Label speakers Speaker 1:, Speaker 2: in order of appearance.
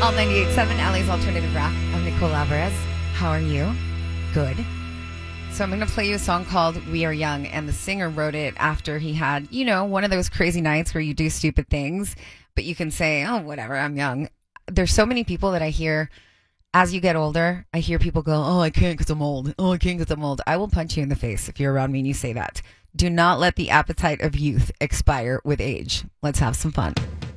Speaker 1: All 98.7 LA's Alternative Rock. I'm Nicole Alvarez. How are you? Good. So I'm going to play you a song called We Are Young, and the singer wrote it after he had, one of those crazy nights where you do stupid things, but you can say, oh, whatever, I'm young. There's so many people that I hear as you get older, I hear people go, oh, I can't because I'm old. Oh, I can't because I'm old. I will punch you in the face if you're around me and you say that. Do not let the appetite of youth expire with age. Let's have some fun.